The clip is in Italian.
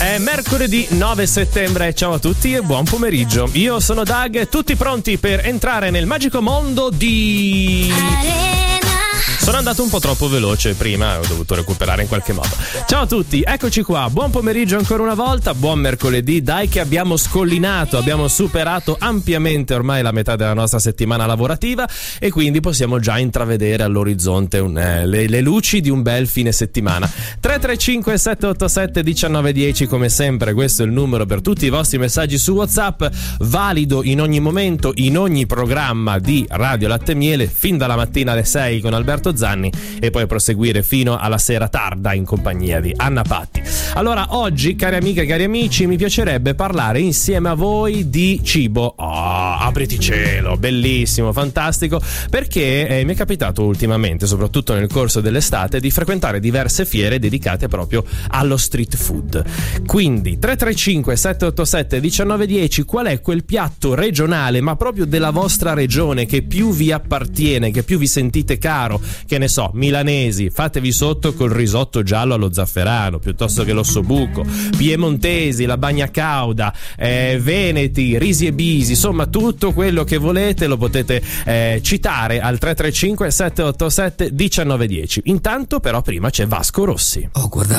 È mercoledì 9 settembre, ciao a tutti e buon pomeriggio. Io sono Doug, tutti pronti per entrare nel magico mondo di... Sono andato un po' troppo veloce prima, ho dovuto recuperare in qualche modo. Ciao a tutti, eccoci qua, buon pomeriggio ancora una volta, buon mercoledì, dai che abbiamo scollinato, abbiamo superato ampiamente ormai la metà della nostra settimana lavorativa e quindi possiamo già intravedere all'orizzonte le luci di un bel fine settimana. 335 787 1910 come sempre, questo è il numero per tutti i vostri messaggi su WhatsApp, valido in ogni momento, in ogni programma di Radio Latte e Miele, fin dalla mattina alle 6 con Alberto Zanni e poi proseguire fino alla sera tarda in compagnia di Anna Patti. Allora oggi, cari amiche e cari amici, mi piacerebbe parlare insieme a voi di cibo. Apriti cielo, bellissimo, fantastico, perché mi è capitato ultimamente, soprattutto nel corso dell'estate, di frequentare diverse fiere dedicate proprio allo street food. Quindi 335 787 1910, qual è quel piatto regionale, ma proprio della vostra regione, che più vi appartiene, che più vi sentite caro? Che ne so, milanesi, fatevi sotto col risotto giallo allo zafferano piuttosto che l'ossobuco, piemontesi, la bagna cauda, veneti, risi e bisi, insomma tutto quello che volete lo potete citare al 335 787 1910. Intanto però prima c'è Vasco Rossi. Ho guardato